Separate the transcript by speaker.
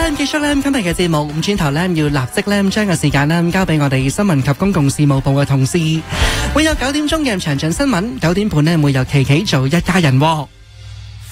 Speaker 1: 結束咧今日嘅節目，咁轉頭咧要立即咧將個時間咧交俾我哋新聞及公共事務部嘅同事，會有9點鐘嘅詳盡新聞，9點半咧會有琪琪做一家人喎。